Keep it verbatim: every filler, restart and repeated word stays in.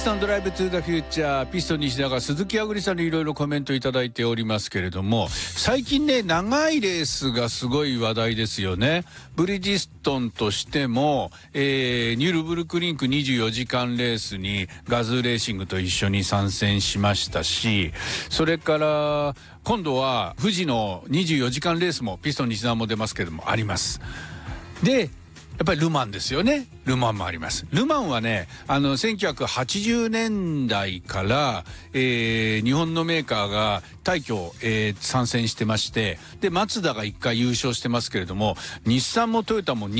ドライブトゥザフューチャー、ピストン西田が鈴木あぐりさんにいろいろコメントいただいておりますけれども、最近ね長いレースがすごい話題ですよね。ブリヂストンとしても、えー、ニュルブルクリンクにじゅうよじかんレースにガズーレーシングと一緒に参戦しましたし、それから今度は富士のにじゅうよじかんレースもピストン西田も出ますけれどもあります。でやっぱりルマンですよね。ルマンもあります。ルマンはね、あのせんきゅうひゃくはちじゅうねんだいから、えー、日本のメーカーが大挙、えー、参戦してまして、でマツダがいっかい優勝してますけれども、日産もトヨタも